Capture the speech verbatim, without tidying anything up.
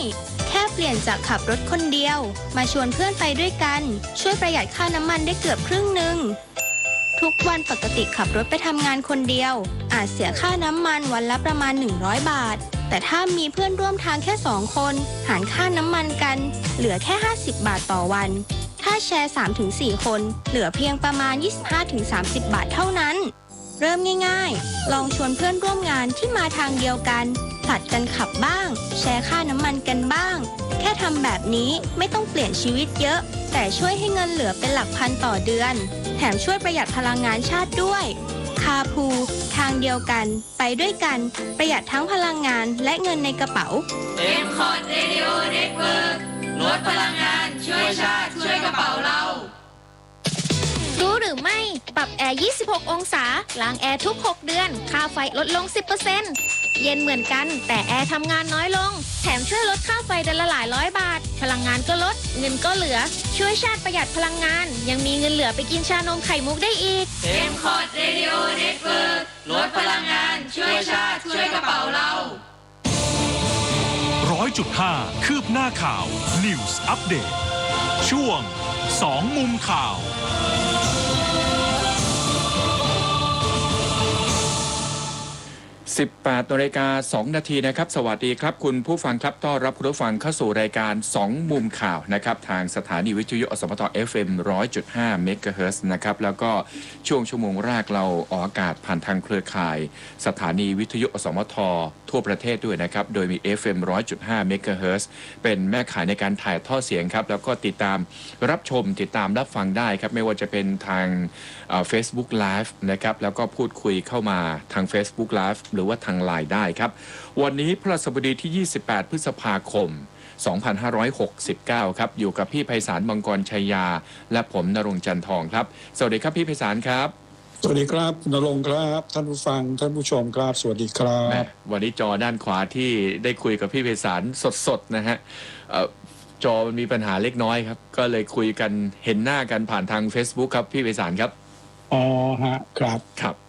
แค่เปลี่ยนจากขับรถคนเดียวมาชวนเพื่อนไปด้วยกันช่วยประหยัดค่าน้ำมันได้เกือบครึ่งหนึ่งทุกวันปกติขับรถไปทำงานคนเดียวอาจเสียค่าน้ำมันวันละประมาณหนึ่งร้อยบาทแต่ถ้ามีเพื่อนร่วมทางแค่สองคนหารค่าน้ำมันกันเหลือแค่ห้าสิบบาทต่อวันถ้าแชร์ สามถึงสี่ คนเหลือเพียงประมาณ ยี่สิบห้าถึงสามสิบ บาทเท่านั้นเริ่มง่ายๆลองชวนเพื่อนร่วมงานที่มาทางเดียวกันผลัดกันขับบ้างแชร์ค่าน้ำมันกันบ้างแค่ทำแบบนี้ไม่ต้องเปลี่ยนชีวิตเยอะแต่ช่วยให้เงินเหลือเป็นหลักพันต่อเดือนแถมช่วยประหยัดพลังงานชาติด้วยคาพูทางเดียวกันไปด้วยกันประหยัดทั้งพลังงานและเงินในกระเป๋าเอ็ม คอร์ด Radio Network ลดพลังงานช่วยชาติช่วยกระเป๋าเรารู้หรือไม่ปรับแอร์ยี่สิบหกองศาล้างแอร์ทุกหกเดือนค่าไฟลดลง สิบเปอร์เซ็นต์ เย็นเหมือนกันแต่แอร์ทำงานน้อยลงแถมช่วยลดค่าไฟเดือนละหลายร้อยบาทพลังงานก็ลดเงินก็เหลือช่วยชาติประหยัดพลังงานยังมีเงินเหลือไปกินชานมไข่มุกได้อีกเอ็ม คอร์ด Radio Network ลดพลังงานช่วยชาติช่วยกระเป๋าเราร้อยจุดห้าคืบหน้าข่าว News Update ช่วงสองมุมข่าวสิบแปดนาฬิกาสองนาทีนะครับสวัสดีครับคุณผู้ฟังครับต้อนรับคุณผู้ฟังเข้าสู่รายการสองมุมข่าวนะครับทางสถานีวิทยุอสมท เอฟ เอ็ม หนึ่งร้อยจุดห้า เมกะเฮิรตซ์นะครับแล้วก็ช่วงชั่วโมงแรกเราออกอากาศผ่านทางเครือข่ายสถานีวิทยุอสมททั่วประเทศด้วยนะครับโดยมี เอฟ เอ็ม หนึ่งร้อยจุดห้า เมกะเฮิรตซ์เป็นแม่ข่ายในการถ่ายทอดเสียงครับแล้วก็ติดตามรับชมติดตามรับฟังได้ครับไม่ว่าจะเป็นทางเฟซบุ๊กไลฟ์นะครับแล้วก็พูดคุยเข้ามาทาง Facebook Live หรือว่าทางไลน์ได้ครับวันนี้พฤหัสบดีที่ยี่สิบแปดพฤษภาคมสองพันห้าร้อยหกสิบเก้าครับอยู่กับพี่ไพศาลมังกรชัยยาและผมณรงค์จันทองครับสวัสดีครับพี่ไพศาลครับสวัสดีครับณรงค์ครับท่านผู้ฟังท่านผู้ชมครับสวัสดีครับวันนี้จอด้านขวาที่ได้คุยกับพี่ไพศาลสดๆนะฮะจอมีปัญหาเล็กน้อยครับก็เลยคุยกันเห็นหน้ากันผ่านทาง Facebook ครับพี่ไพศาลครับอ๋อฮะครับครับ